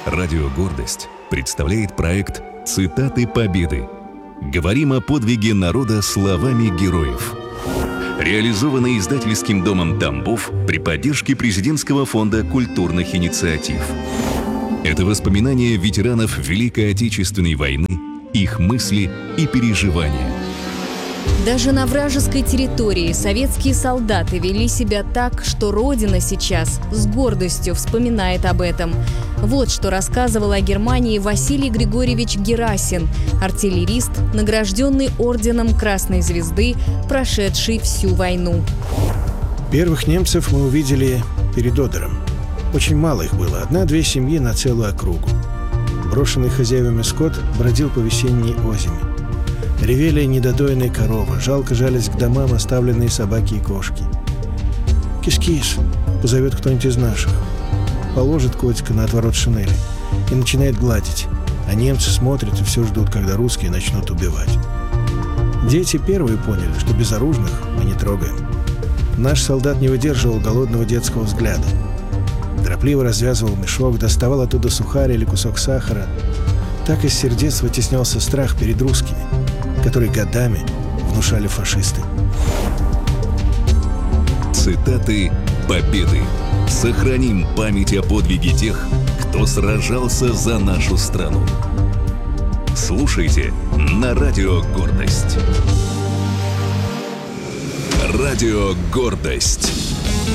Радио «Гордость» представляет проект «Цитаты Победы». Говорим о подвиге народа словами героев. Реализованный издательским домом «Тамбов» при поддержке Президентского фонда культурных инициатив. Это воспоминания ветеранов Великой Отечественной войны, их мысли и переживания. Даже на вражеской территории советские солдаты вели себя так, что Родина сейчас с гордостью вспоминает об этом. Вот что рассказывал о Германии Василий Григорьевич Герасин, артиллерист, награжденный орденом Красной Звезды, прошедший всю войну. Первых немцев мы увидели перед Одером. Очень мало их было, 1-2 семьи на целую округу. Брошенный хозяевами скот бродил по весенней озими. Ревели недодоенные коровы, жалко жались к домам оставленные собаки и кошки. «Кис-кис!» — позовет кто-нибудь из наших. Положит котика на отворот шинели и начинает гладить, а немцы смотрят и все ждут, когда русские начнут убивать. Дети первые поняли, что безоружных мы не трогаем. Наш солдат не выдерживал голодного детского взгляда. Торопливо развязывал мешок, доставал оттуда сухарь или кусок сахара. Так из сердец вытеснялся страх перед русскими, который годами внушали фашисты. Цитаты Победы. Сохраним память о подвиге тех, кто сражался за нашу страну. Слушайте на Радио «Гордость». Радио «Гордость».